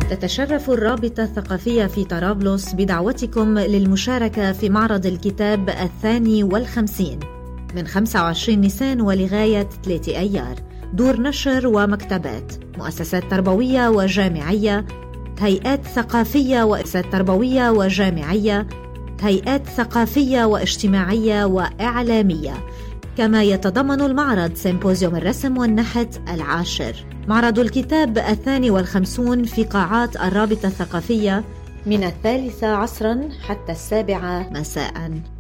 تتشرف الرابطة الثقافية في طرابلس بدعوتكم للمشاركة في معرض الكتاب 52 من 25 نيسان ولغاية 3 أيار. دور نشر ومكتبات، مؤسسات تربوية وجامعية، هيئات ثقافية وإرشاد تربوية وجامعية، هيئات ثقافية واجتماعية وإعلامية. كما يتضمن المعرض سيمبوزيوم الرسم والنحت 10. معرض الكتاب 52 في قاعات الرابطة الثقافية من 3 عصرا حتى 7 مساء.